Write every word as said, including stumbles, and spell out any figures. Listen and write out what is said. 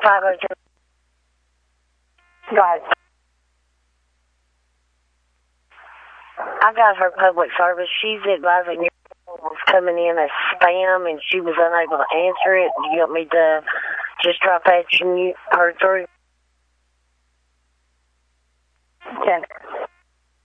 five oh two. Go ahead. I got her public service. She's advising you was coming in as spam and she was unable to answer it. Do you want me to just try patching you her through? Okay.